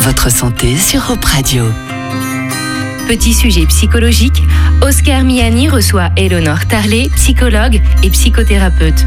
votre santé sur Europe Radio. Petit sujet psychologique, Oscar Miani reçoit Éléonore Tarlet, psychologue et psychothérapeute.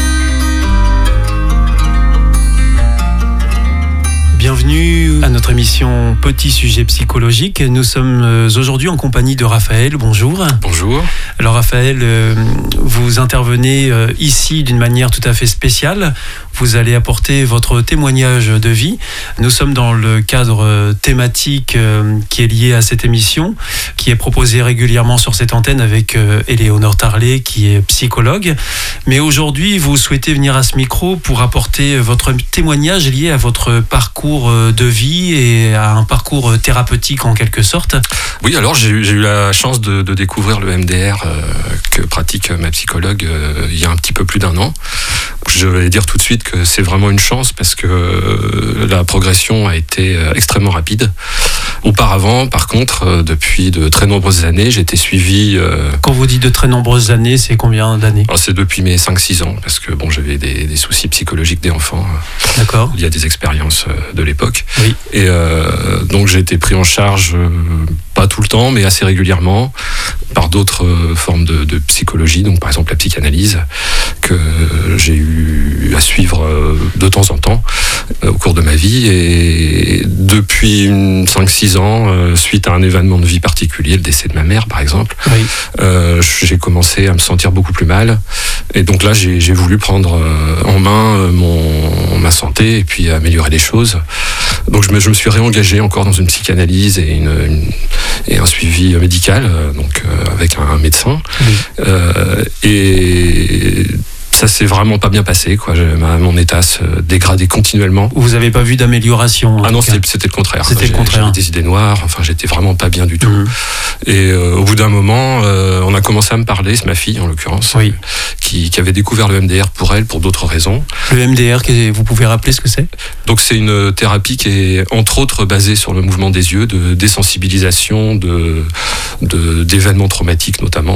Bienvenue à notre émission Petit sujet psychologique. Nous sommes aujourd'hui en compagnie de Raphaël. Bonjour. Bonjour. Alors Raphaël, vous intervenez ici d'une manière tout à fait spéciale. Vous allez apporter votre témoignage de vie. Nous sommes dans le cadre thématique qui est lié à cette émission, qui est proposée régulièrement sur cette antenne avec Éléonore Tarlet, qui est psychologue. Mais aujourd'hui, vous souhaitez venir à ce micro pour apporter votre témoignage lié à votre parcours de vie et à un parcours thérapeutique en quelque sorte. Oui, alors j'ai eu la chance de découvrir le MDR que pratique ma psychologue il y a un petit peu plus d'un an. Je vais dire tout de suite que c'est vraiment une chance parce que la progression a été extrêmement rapide. Auparavant, par contre, depuis de très nombreuses années, j'étais suivi... Quand vous dites de très nombreuses années, c'est combien d'années ? Alors c'est depuis mes 5-6 ans, parce que bon, j'avais des soucis psychologiques des enfants. D'accord. Il y a des expériences de l'époque. Oui. Et donc j'ai été pris en charge, pas tout le temps, mais assez régulièrement, par d'autres formes de psychologie, donc par exemple la psychanalyse, que j'ai eu à suivre de temps en temps au cours de ma vie. Et depuis 5-6 ans, suite à un événement de vie particulier, le décès de ma mère par exemple, oui. J'ai commencé à me sentir beaucoup plus mal. Et donc là, j'ai voulu prendre en main ma santé et puis améliorer les choses. Donc je me suis réengagé encore dans une psychanalyse et un suivi médical, donc avec un médecin. Oui. Et ça s'est vraiment pas bien passé, quoi. Mon état se dégradait continuellement. Vous n'avez pas vu d'amélioration? Ah non, c'était le contraire. C'était le contraire. J'avais des idées noires, enfin j'étais vraiment pas bien du tout. Mmh. Et au bout d'un moment, on a commencé à me parler, c'est ma fille en l'occurrence, oui. qui avait découvert le MDR pour d'autres raisons. Le MDR, vous pouvez rappeler ce que c'est? Donc c'est une thérapie qui est entre autres basée sur le mouvement des yeux, de désensibilisation d'événements traumatiques notamment.